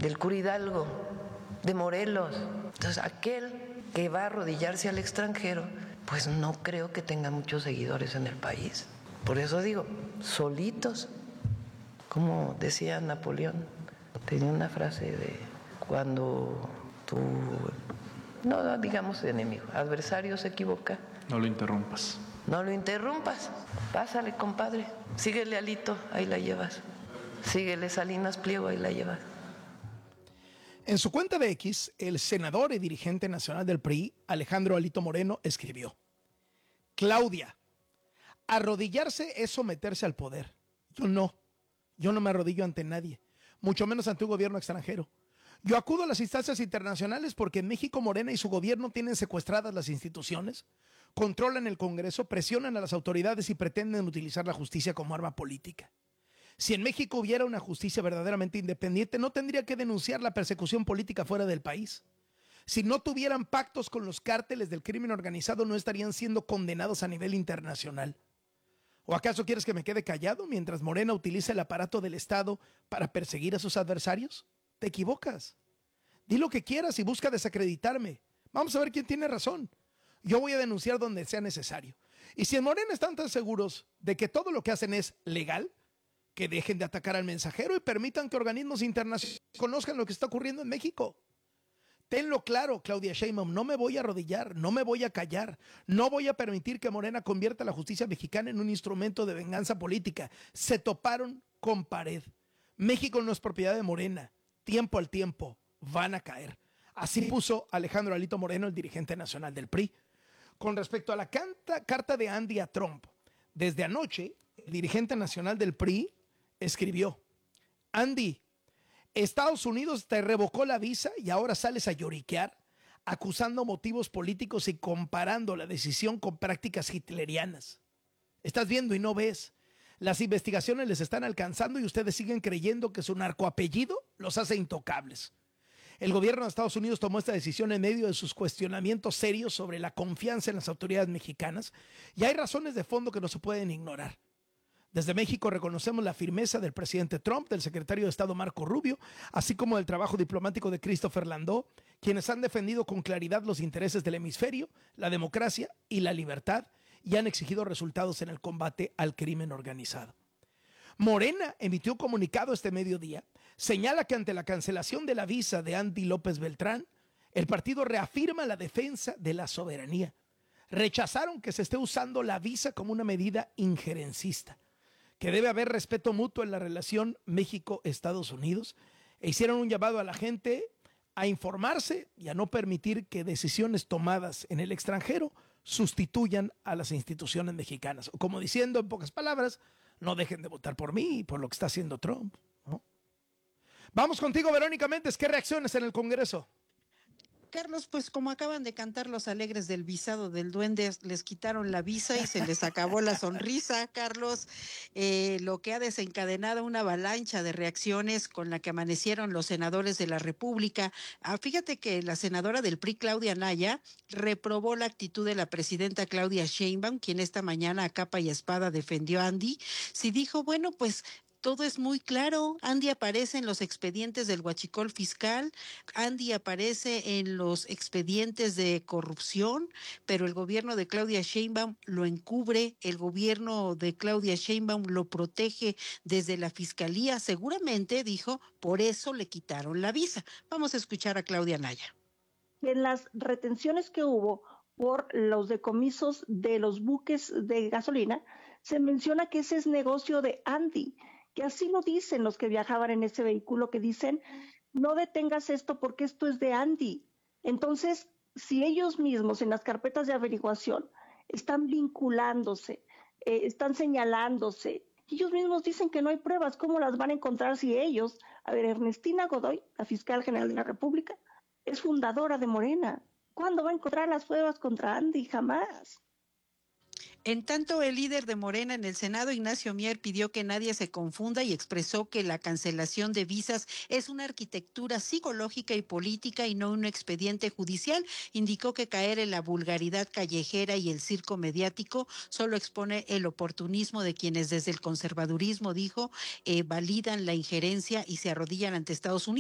del cura Hidalgo, de Morelos. Entonces, aquel que va a arrodillarse al extranjero, pues no creo que tenga muchos seguidores en el país. Por eso digo, solitos, como decía Napoleón, tenía una frase de cuando tu, no digamos enemigo, adversario se equivoca. No lo interrumpas. No lo interrumpas, pásale, compadre, síguele Alito, ahí la llevas, síguele Salinas Pliego, ahí la llevas. En su cuenta de X, el senador y dirigente nacional del PRI, Alejandro Alito Moreno, escribió: Claudia, arrodillarse es someterse al poder. Yo no me arrodillo ante nadie, mucho menos ante un gobierno extranjero. Yo acudo a las instancias internacionales porque en México Morena y su gobierno tienen secuestradas las instituciones, controlan el Congreso, presionan a las autoridades y pretenden utilizar la justicia como arma política. Si en México hubiera una justicia verdaderamente independiente, no tendría que denunciar la persecución política fuera del país. Si no tuvieran pactos con los cárteles del crimen organizado, no estarían siendo condenados a nivel internacional. ¿O acaso quieres que me quede callado mientras Morena utiliza el aparato del Estado para perseguir a sus adversarios? Te equivocas. Di lo que quieras y busca desacreditarme. Vamos a ver quién tiene razón. Yo voy a denunciar donde sea necesario. Y si en Morena están tan seguros de que todo lo que hacen es legal, que dejen de atacar al mensajero y permitan que organismos internacionales conozcan lo que está ocurriendo en México. Tenlo claro, Claudia Sheinbaum, no me voy a arrodillar, no me voy a callar, no voy a permitir que Morena convierta a la justicia mexicana en un instrumento de venganza política. Se toparon con pared. México no es propiedad de Morena. Tiempo al tiempo van a caer. Así puso Alejandro Alito Moreno, el dirigente nacional del PRI. Con respecto a la carta de Andy a Trump, desde anoche, el dirigente nacional del PRI escribió: Andy, Estados Unidos te revocó la visa y ahora sales a lloriquear, acusando motivos políticos y comparando la decisión con prácticas hitlerianas. Estás viendo y no ves. Las investigaciones les están alcanzando y ustedes siguen creyendo que su narcoapellido los hace intocables. El gobierno de Estados Unidos tomó esta decisión en medio de sus cuestionamientos serios sobre la confianza en las autoridades mexicanas y hay razones de fondo que no se pueden ignorar. Desde México reconocemos la firmeza del presidente Trump, del secretario de Estado Marco Rubio, así como del trabajo diplomático de Christopher Landau, quienes han defendido con claridad los intereses del hemisferio, la democracia y la libertad y han exigido resultados en el combate al crimen organizado. Morena emitió un comunicado este mediodía, señala que ante la cancelación de la visa de Andy López Beltrán, el partido reafirma la defensa de la soberanía. Rechazaron que se esté usando la visa como una medida injerencista, que debe haber respeto mutuo en la relación México-Estados Unidos, e hicieron un llamado a la gente a informarse y a no permitir que decisiones tomadas en el extranjero sustituyan a las instituciones mexicanas. O como diciendo en pocas palabras, no dejen de votar por mí y por lo que está haciendo Trump, ¿no? Vamos contigo, Verónica Méndez. ¿Qué reacciones en el Congreso? Carlos, pues como acaban de cantar los alegres del visado del duende, les quitaron la visa y se les acabó la sonrisa, Carlos, lo que ha desencadenado una avalancha de reacciones con la que amanecieron los senadores de la República. Fíjate que la senadora del PRI, Claudia Naya, reprobó la actitud de la presidenta Claudia Sheinbaum, quien esta mañana a capa y espada defendió a Andy. Sí dijo, bueno, pues todo es muy claro. Andy aparece en los expedientes del huachicol fiscal, Andy aparece en los expedientes de corrupción, pero el gobierno de Claudia Sheinbaum lo encubre, el gobierno de Claudia Sheinbaum lo protege desde la fiscalía. Seguramente, dijo, por eso le quitaron la visa. Vamos a escuchar a Claudia Naya. En las retenciones que hubo por los decomisos de los buques de gasolina, se menciona que ese es negocio de Andy, que así lo dicen los que viajaban en ese vehículo, que dicen, no detengas esto porque esto es de Andy. Entonces, si ellos mismos en las carpetas de averiguación están vinculándose, están señalándose, ellos mismos dicen que no hay pruebas, ¿cómo las van a encontrar si ellos? A ver, Ernestina Godoy, la fiscal general de la República, es fundadora de Morena. ¿Cuándo va a encontrar las pruebas contra Andy? Jamás. En tanto, el líder de Morena en el Senado, Ignacio Mier, pidió que nadie se confunda y expresó que la cancelación de visas es una arquitectura psicológica y política y no un expediente judicial. Indicó que caer en la vulgaridad callejera y el circo mediático solo expone el oportunismo de quienes desde el conservadurismo, dijo, validan la injerencia y se arrodillan ante Estados Unidos.